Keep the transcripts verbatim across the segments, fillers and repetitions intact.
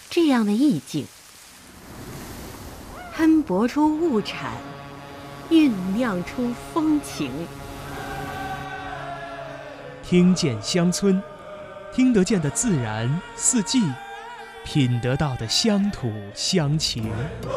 这样的意境，喷薄出物产，酝酿出风情。 听见乡村，听得见的自然四季，品得到的乡土乡情。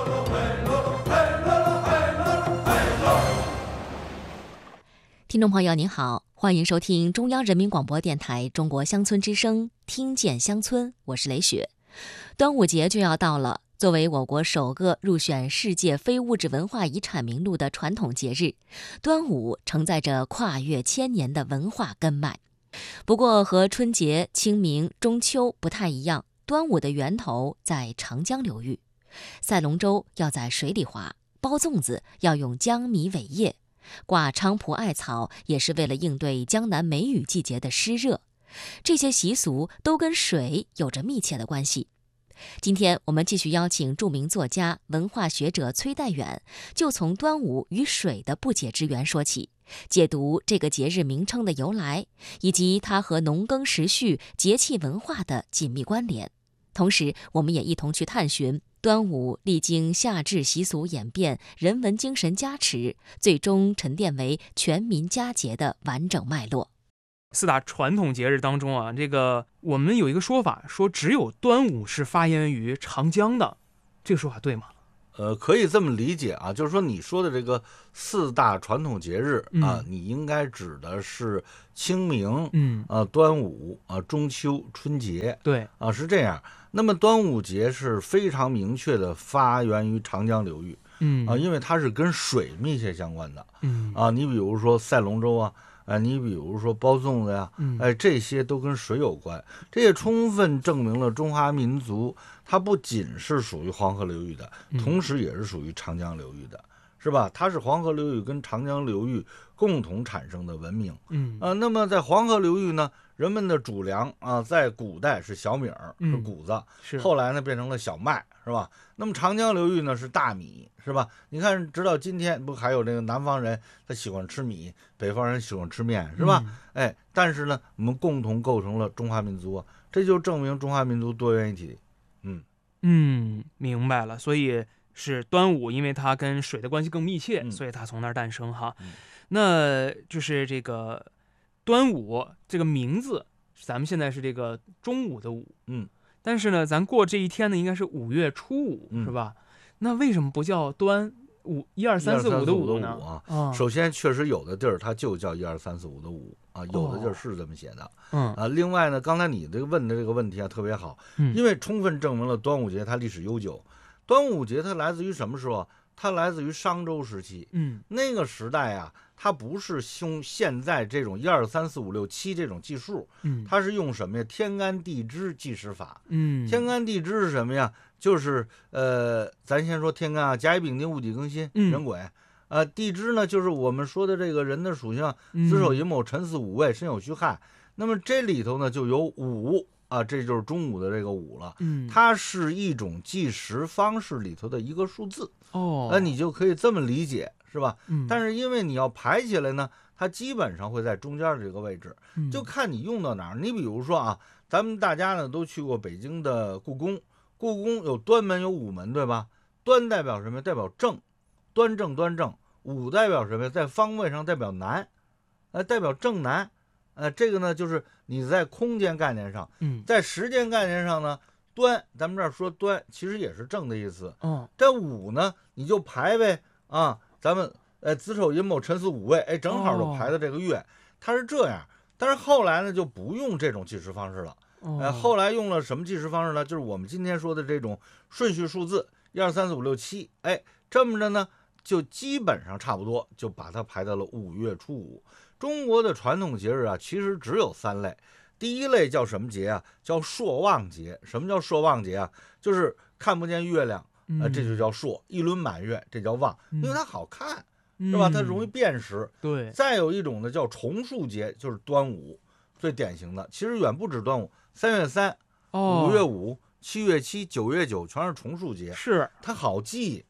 听众朋友您好，欢迎收听中央人民广播电台中国乡村之声，听见乡村，我是雷雪。端午节就要到了，作为我国首个入选世界非物质文化遗产名录的传统节日，端午承载着跨越千年的文化根脉。不过和春节、清明、中秋不太一样，端午的源头在长江流域。赛龙舟要在水里划，包粽子要用江米苇叶，挂菖蒲艾草也是为了应对江南梅雨季节的湿热。这些习俗都跟水有着密切的关系。今天我们继续邀请著名作家、文化学者崔代远，就从端午与水的不解之缘说起，解读这个节日名称的由来，以及它和农耕时序、节气文化的紧密关联。同时，我们也一同去探寻端午历经夏至习俗演变、人文精神加持，最终沉淀为全民佳节的完整脉络。 四大传统节日当中啊，这个我们有一个说法，说只有端午是发源于长江的，这个说法对吗？ 呃，可以这么理解啊，就是说你说的这个四大传统节日、嗯、啊，你应该指的是清明、嗯啊、端午啊、中秋、春节， 对啊，是这样。那么端午节是非常明确的发源于长江流域，嗯啊，因为它是跟水密切相关的，嗯啊，你比如说赛龙舟啊。哎，你比如说包粽子呀，哎，这些都跟水有关，这也充分证明了中华民族它不仅是属于黄河流域的，同时也是属于长江流域的，是吧？它是黄河流域跟长江流域共同产生的文明。嗯啊，那么在黄河流域呢，人们的主粮啊，在古代是小米儿，是谷子，是后来呢变成了小麦，是吧？那么长江流域呢是大米，是吧？你看，直到今天不还有这个南方人他喜欢吃米，北方人喜欢吃面，是吧？嗯、哎，但是呢，我们共同构成了中华民族，这就证明中华民族多元一体。嗯嗯，明白了。所以是端午，因为它跟水的关系更密切，嗯、所以它从那儿诞生哈。嗯、那就是这个端午这个名字，咱们现在是这个中午的午，嗯。但是呢，咱过这一天呢，应该是五月初五，嗯、是吧？那为什么不叫端午一二三四五的午呢？ 啊，哦、首先确实有的地儿它就叫一二三四五的午啊，有的地儿是这么写的。嗯、哦、啊，另外呢，刚才你这个问的这个问题啊特别好，嗯、因为充分证明了端午节它历史悠久。端午节它来自于什么时候？它来自于商周时期。嗯，那个时代啊。它不是用现在这种一二三四五六七这种计数，嗯，它是用什么呀？天干地支计时法，嗯，天干地支是什么呀？就是呃，咱先说天干啊，甲乙丙丁戊己庚辛壬癸，呃，地支呢就是我们说的这个人的属性，子丑寅卯辰巳午未申酉戌亥，那么这里头呢就有午啊，这就是中午的这个午了，嗯，它是一种计时方式里头的一个数字，哦，那你就可以这么理解。是吧？嗯，但是因为你要排起来呢，它基本上会在中间的这个位置，嗯、就看你用到哪儿。你比如说啊，咱们大家呢都去过北京的故宫，故宫有端门有午门，对吧？端代表什么？代表正，端正端正。午代表什么？在方位上代表南，呃，代表正南。呃，这个呢就是你在空间概念上，嗯，在时间概念上呢，端咱们这儿说端其实也是正的意思。嗯，这午呢你就排呗啊。咱们呃子丑寅卯辰巳午未，哎，正好就排的这个月，哦、它是这样。但是后来呢就不用这种计时方式了，哦、呃，后来用了什么计时方式呢？就是我们今天说的这种顺序数字，一二三四五六七，哎，这么着呢就基本上差不多，就把它排到了五月初五。中国的传统节日啊，其实只有三类。第一类叫什么节啊？叫朔望节。什么叫朔望节啊？就是看不见月亮。呃，这就叫朔，一轮满月，这叫望，因为它好看，嗯、是吧？它容易辨识。对。再有一种呢，叫重数节，就是端午，最典型的。其实远不止端午，三月三、哦、五月五、七月七、九月九，全是重数节。是。它好记。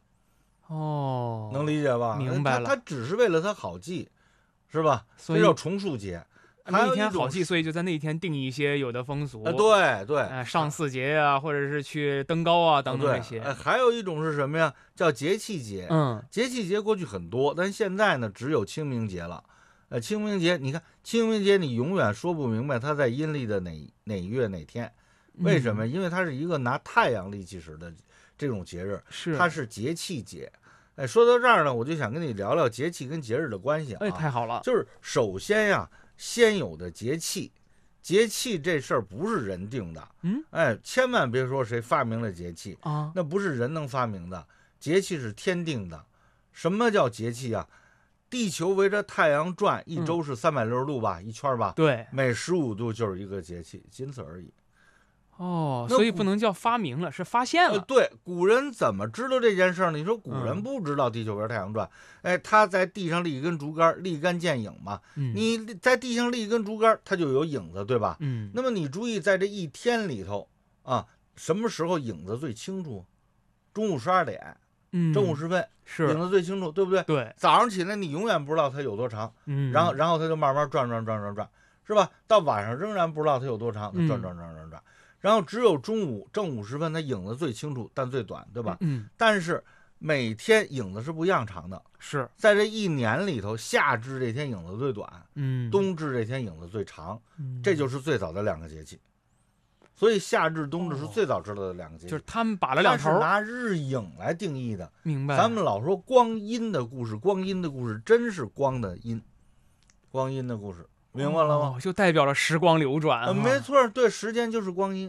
哦。能理解吧？ 明白了。 它它只是为了它好记，是吧？所以叫重数节。 那一天好气，所以就在那一天定一些有的风俗。 啊，对对， 呃，上巳节啊，或者是去登高啊等等这些。 呃，还有一种是什么呀？叫节气节。 嗯， 节气节过去很多，但现在呢只有清明节了。呃，清明节，你看清明节你永远说不明白它在阴历的哪哪月哪天，为什么？ 嗯、 因为它是一个拿太阳历计时的这种节日， 是它是节气节。哎，说到这儿呢，我就想跟你聊聊节气跟节日的关系啊。 哎，太好了。 就是首先呀，先有的节气，节气这事儿不是人定的。 嗯， 哎，千万别说谁发明了节气啊， 那不是人能发明的，节气是天定的。什么叫节气啊？地球围着太阳转，一周是三百六十度吧，嗯、一圈吧？ 对， 每十五度就是一个节气，仅此而已。 哦，所以不能叫发明了，是发现了。 呃、对，古人怎么知道这件事呢？你说古人不知道地球围着太阳转，嗯、哎，他在地上立一根竹竿，立竿见影嘛。 嗯、 你在地上立一根竹竿，它就有影子，对吧？ 嗯。 那么你注意，在这一天里头啊，什么时候影子最清楚？中午十二点， 嗯， 正午时分， 是影子最清楚，对不对？ 对。 早上起来你永远不知道它有多长， 嗯， 然后然后它就慢慢转转转转转，是吧？到晚上仍然不知道它有多长，它转转转转转。嗯然后只有中午正午时分，它影子最清楚，但最短，对吧？ 嗯。 但是每天影子是不一样长的， 是在这一年里头，夏至这天影子最短， 嗯， 冬至这天影子最长， 嗯， 这就是最早的两个节气。所以夏至、冬至是最早知道的两个节气， 就是他们把了两头， 是拿日影来定义的。 明白？ 咱们老说光阴的故事，光阴的故事真是光的阴，光阴的故事。明白了吗？ 哦、就代表了时光流转、啊呃。没错，对，时间就是光阴。